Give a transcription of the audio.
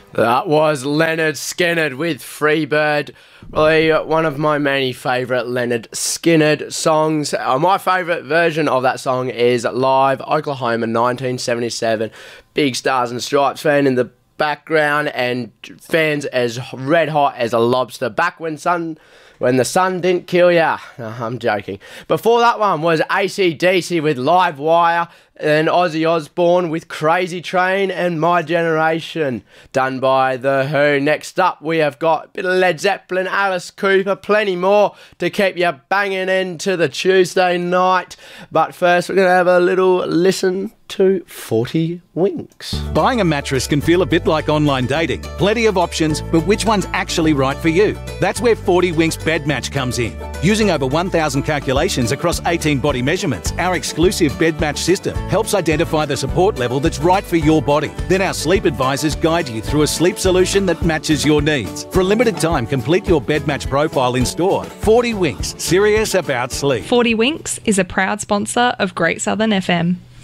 That was Lynyrd Skynyrd with Freebird. Really, one of my many favourite Lynyrd Skynyrd songs. My favourite version of that song is Live, Oklahoma, 1977. Big Stars and Stripes fan in the background and fans as red hot as a lobster. Back when the sun didn't kill ya. No, I'm joking. Before that one was AC/DC with Live Wire, and Ozzy Osbourne with Crazy Train and My Generation, done by The Who. Next up, we have got a bit of Led Zeppelin, Alice Cooper, plenty more to keep you banging into the Tuesday night. But first, we're going to have a little listen to 40 Winks. Buying a mattress can feel a bit like online dating. Plenty of options, but which one's actually right for you? That's where 40 Winks Bed Match comes in. Using over 1,000 calculations across 18 body measurements, our exclusive Bed Match system helps identify the support level that's right for your body. Then our sleep advisors guide you through a sleep solution that matches your needs. For a limited time, complete your Bed Match profile in store. 40 Winks, serious about sleep. 40 Winks is a proud sponsor of Great Southern FM.